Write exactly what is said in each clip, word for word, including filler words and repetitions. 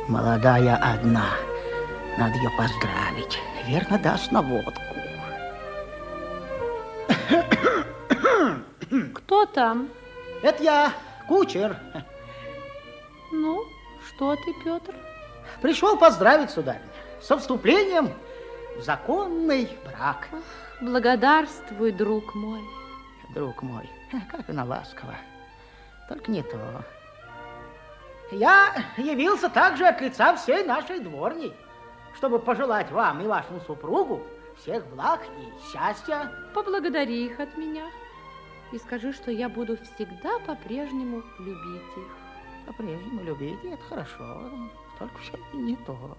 Молодая одна. Надо ее поздравить. Верно, даст на водку. Кто там? Это я, кучер. Ну, что ты, Петр? Пришел поздравить, сударыня, со вступлением в законный брак. Ах, благодарствуй, друг мой. Друг мой, как она ласкова. Только не то. Я явился также от лица всей нашей дворни, чтобы пожелать вам и вашему супругу всех благ и счастья. Поблагодари их от меня и скажи, что я буду всегда по-прежнему любить их. По-прежнему любить, это хорошо, только все не то.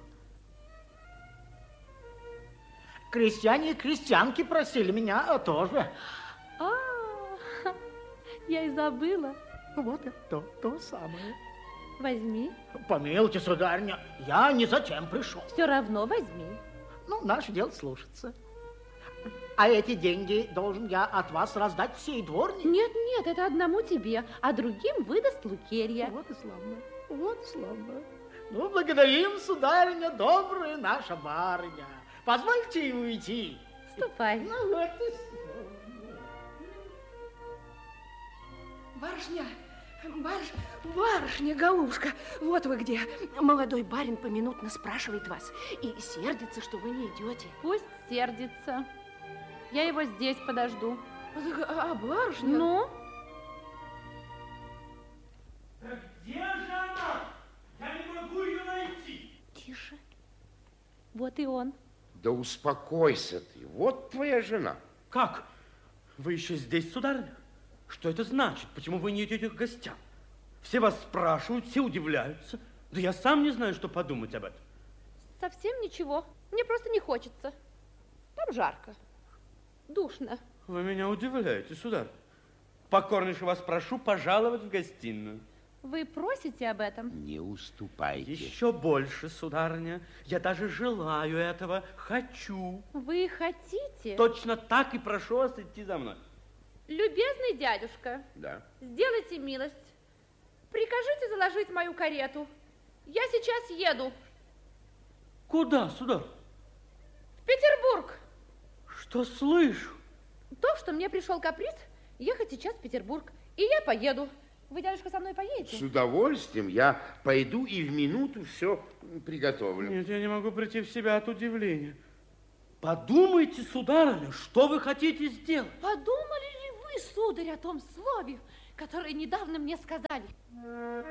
Крестьяне и крестьянки просили меня тоже. А, я и забыла. Вот это то, то самое. Возьми. Помилуйте, сударыня, я не зачем пришел. Все равно возьми. Ну, наше дело слушаться. А эти деньги должен я от вас раздать всей дворне? Нет, нет, это одному тебе, а другим выдаст Лукерья. Вот и славно, вот и славно. Ну, благодарим, сударыня, добрая наша барыня. Позвольте ей уйти. Ступай. Ну, вот и славно. Барышня, барыш, барышня, голубушка, вот вы где. Молодой барин поминутно спрашивает вас и сердится, что вы не идете. Пусть сердится. Я его здесь подожду. А, а барышня? Ну? Так где же она? Я не могу ее найти. Тише. Вот и он. Да успокойся ты. Вот твоя жена. Как? Вы еще здесь, сударыня? Что это значит? Почему вы не идете к гостям? Все вас спрашивают, все удивляются. Да я сам не знаю, что подумать об этом. Совсем ничего. Мне просто не хочется. Там жарко. Душно. Вы меня удивляете, сударь. Покорнейше вас прошу пожаловать в гостиную. Вы просите об этом? Не уступайте. Еще больше, сударыня. Я даже желаю этого. Хочу. Вы хотите? Точно так и прошу вас идти за мной. Любезный дядюшка, Да. сделайте милость. Прикажите заложить мою карету. Я сейчас еду. Куда, сударь? В Петербург. Что слышу? То, что мне пришел каприз, ехать сейчас в Петербург. И я поеду. Вы, дядюшка, со мной поедете? С удовольствием. Я пойду и в минуту все приготовлю. Нет, я не могу прийти в себя от удивления. Подумайте, сударыня, что вы хотите сделать? Подумали ли вы, сударь, о том слове, которое недавно мне сказали?